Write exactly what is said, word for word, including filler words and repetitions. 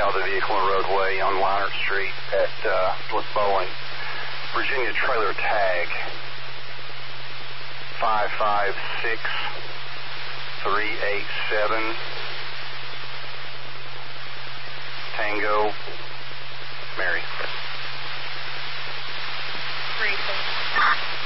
saw the vehicle on the roadway on Leinert Street at uh, with Bowling. Virginia trailer tag five five six three eight seven Tango